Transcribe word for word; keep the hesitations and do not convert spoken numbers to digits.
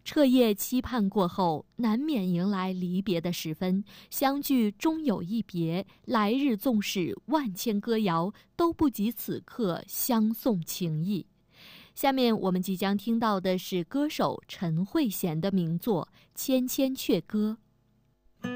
彻夜期盼过后，难免迎来离别的时分。相聚终有一别，来日纵使万千歌谣，都不及此刻相送情谊。下面我们即将听到的是歌手陈慧娴的名作《千千阙歌》。